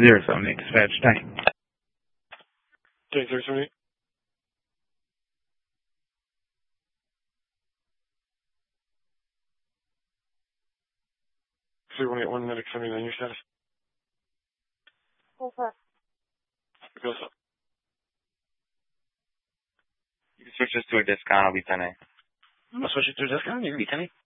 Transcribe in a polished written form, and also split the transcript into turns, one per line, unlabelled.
078 dispatch. Thank you.
Take 078. 3181 medic 79, your status?
What's up?
Goes up.
You can switch this to a discount, I'll be 10A.
I'm gonna switch it to a discount, you're gonna be 10A.